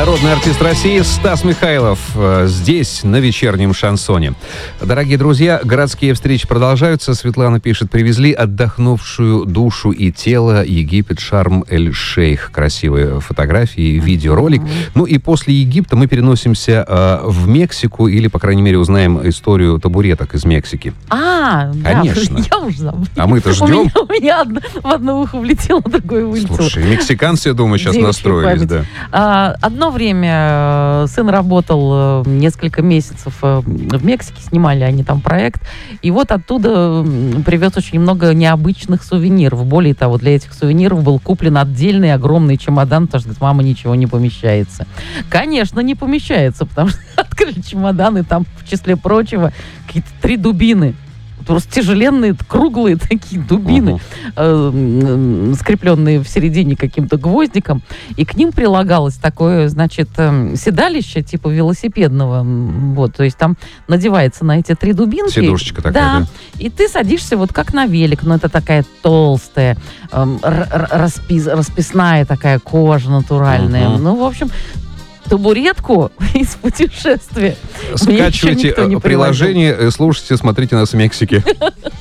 Народный артист России Стас Михайлов здесь, на вечернем шансоне. Дорогие друзья, городские встречи продолжаются. Светлана пишет: привезли отдохнувшую душу и тело Египет, Шарм-эль-Шейх. Красивые фотографии, видеоролик. Ну и после Египта мы переносимся в Мексику, или, по крайней мере, узнаем историю табуреток из Мексики. Конечно. Да, я уже забыла. А мы-то ждем. У меня в одно ухо влетело, другое вылетело. Слушай, мексиканцы, я думаю, сейчас настроились, да. Одно время сын работал несколько месяцев в Мексике, снимали они там проект, и вот оттуда привез очень много необычных сувениров. Более того, для этих сувениров был куплен отдельный огромный чемодан, потому что, говорит, мама, ничего не помещается. Конечно, не помещается, потому что открыли чемодан, и там, в числе прочего, какие-то 3 дубины. Просто тяжеленные, круглые такие дубины, скрепленные в середине каким-то гвоздиком. И к ним прилагалось такое, значит, седалище типа велосипедного. Вот, то есть там надевается на эти 3 дубинки. Сидушечка такая, да. И ты садишься вот как на велик. Но это такая толстая, расписная такая кожа натуральная. Ну, в общем, табуретку из путешествия. Скачивайте приложение, слушайте, смотрите нас в Мексике.